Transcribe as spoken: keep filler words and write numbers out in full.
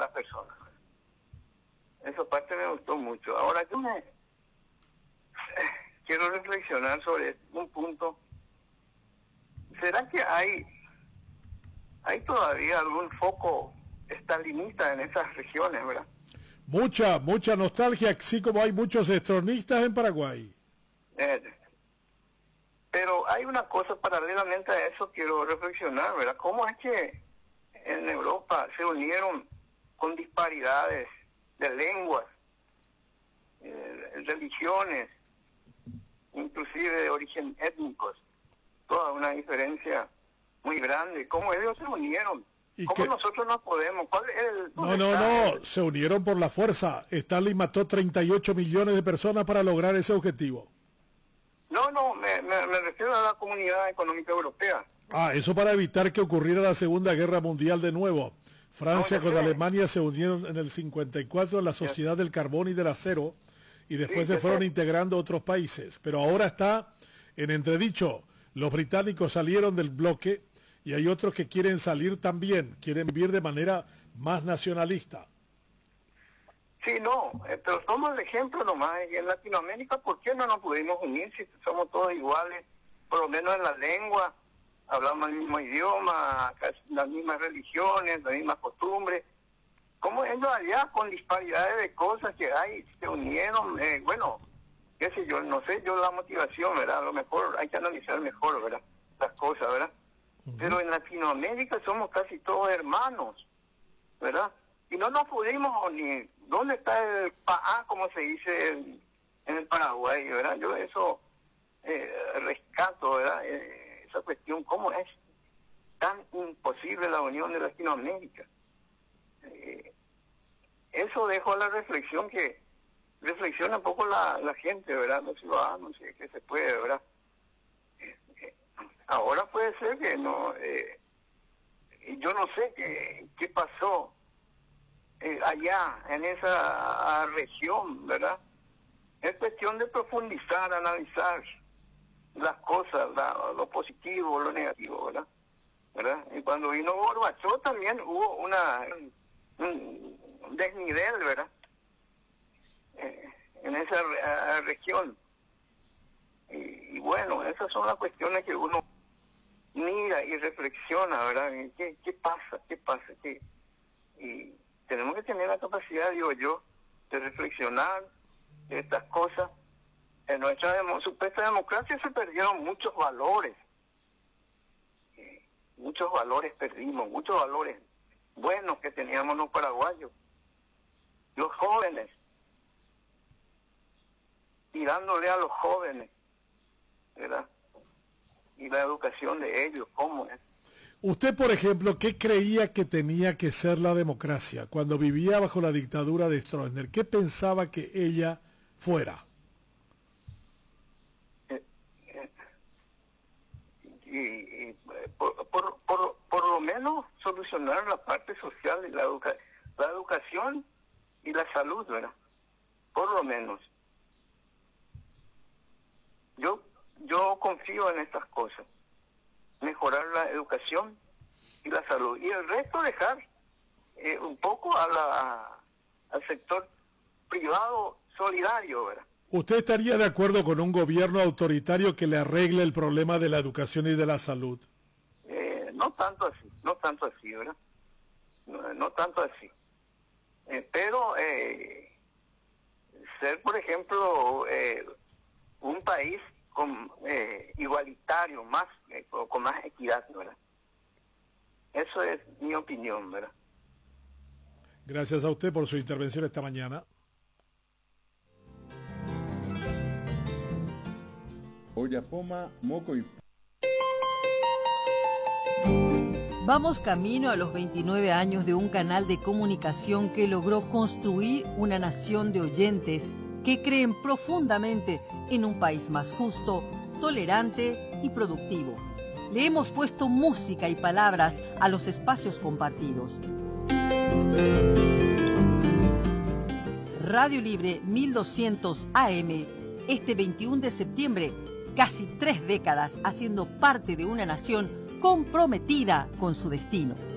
las personas. Esa parte me gustó mucho. Ahora yo me quiero reflexionar sobre un punto. ¿Será que hay hay todavía algún foco estalinista en esas regiones, verdad? Mucha, mucha nostalgia, así como hay muchos estronistas en Paraguay. Eh, pero hay una cosa paralelamente a eso, quiero reflexionar, ¿verdad? ¿Cómo es que en Europa se unieron con disparidades de lenguas, eh, religiones, inclusive de origen étnicos, toda una diferencia muy grande? ¿Cómo ellos se unieron? ¿Cómo que nosotros no podemos? ¿Cuál es el, no, no, no, el... se unieron por la fuerza. Stalin mató treinta y ocho millones de personas para lograr ese objetivo. No, no, me, me, me refiero a la Comunidad Económica Europea. Ah, eso para evitar que ocurriera la Segunda Guerra Mundial de nuevo. Francia no, con sé. Alemania se unieron en el cincuenta y cuatro en la Sociedad del Carbón y del Acero y después sí, se fueron sé. integrando otros países. Pero ahora está en entredicho. Los británicos salieron del bloque y hay otros que quieren salir también, quieren vivir de manera más nacionalista. Sí, no, eh, pero somos el ejemplo nomás. Y en Latinoamérica, ¿por qué no nos pudimos unir si somos todos iguales? Por lo menos en la lengua, hablamos el mismo idioma, las mismas religiones, las mismas costumbres. ¿Cómo ellos allá, con disparidades de cosas que hay, se unieron? Eh, bueno, qué sé yo, no sé yo la motivación, ¿verdad? A lo mejor hay que analizar mejor, ¿verdad? Las cosas, ¿verdad? Uh-huh. Pero en Latinoamérica somos casi todos hermanos, ¿verdad? Y no nos pudimos unir. ¿Dónde está el P A A, como se dice en, en el Paraguay, verdad? Yo eso eh, rescato, ¿verdad? Eh, esa cuestión, ¿cómo es tan imposible la unión de Latinoamérica? Eh, eso dejo a la reflexión que reflexiona un poco la, la gente, ¿verdad? Los ciudadanos, que, que se puede, ¿verdad? Eh, eh, ahora puede ser que no, eh, yo no sé qué, qué pasó eh, allá, en esa región, ¿verdad? Es cuestión de profundizar, analizar las cosas, la, lo positivo, lo negativo, ¿verdad? ¿verdad? Y cuando vino Gorbachov también hubo una un, un desnivel, ¿verdad? Eh, en esa uh, región. Y, y bueno, esas son las cuestiones que uno mira y reflexiona, ¿verdad? ¿Qué, qué pasa? ¿Qué pasa? ¿Qué? Y tenemos que tener la capacidad, digo yo, de reflexionar de estas cosas. En nuestra demo, supuesta democracia se perdieron muchos valores. Eh, muchos valores perdimos, muchos valores buenos que teníamos los paraguayos. Los jóvenes, tirándole a los jóvenes, ¿verdad? Y la educación de ellos, ¿cómo es? Usted, por ejemplo, ¿qué creía que tenía que ser la democracia cuando vivía bajo la dictadura de Stroessner? ¿Qué pensaba que ella fuera? Eh, eh, y, y por, por, por, por lo menos solucionar la parte social y la, educa la educación y la salud, ¿verdad? Por lo menos. Yo, yo confío en estas cosas. Mejorar la educación y la salud. Y el resto dejar eh, un poco a la, a, al sector privado solidario, ¿verdad? ¿Usted estaría de acuerdo con un gobierno autoritario que le arregle el problema de la educación y de la salud? Eh, no tanto así, no tanto así, ¿verdad? No, no tanto así. Eh, pero eh, ser, por ejemplo, eh, un país con eh, igualitario, más eh, con más equidad, ¿verdad? Eso es mi opinión, ¿verdad? Gracias a usted por su intervención esta mañana. Oyapoma, Moco y... Vamos camino a los veintinueve años de un canal de comunicación que logró construir una nación de oyentes que creen profundamente en un país más justo, tolerante y productivo. Le hemos puesto música y palabras a los espacios compartidos. Radio Libre mil doscientos A M, este veintiuno de septiembre, casi tres décadas haciendo parte de una nación comprometida con su destino.